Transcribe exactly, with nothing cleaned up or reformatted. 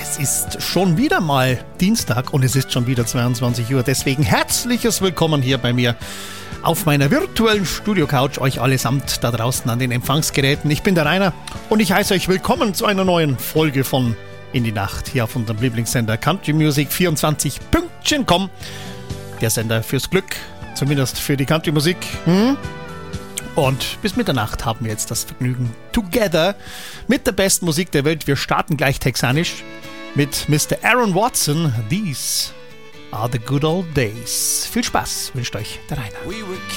Es ist schon wieder mal Dienstag und es ist schon wieder zweiundzwanzig Uhr. Deswegen herzliches Willkommen hier bei mir auf meiner virtuellen Studio-Couch, euch allesamt da draußen an den Empfangsgeräten. Ich bin der Rainer und ich heiße euch willkommen zu einer neuen Folge von In die Nacht hier auf unserem Lieblingssender Country Music vierundzwanzig Pünktchen komm. Der Sender fürs Glück, zumindest für die Country Musik. Hm? Und bis Mitternacht haben wir jetzt das Vergnügen together mit der besten Musik der Welt. Wir starten gleich texanisch mit Mister Aaron Watson. These are the good old days. Viel Spaß wünscht euch der Rainer. We were